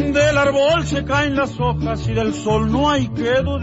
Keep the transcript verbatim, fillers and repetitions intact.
Del árbol se caen las hojas y del sol no hay quedo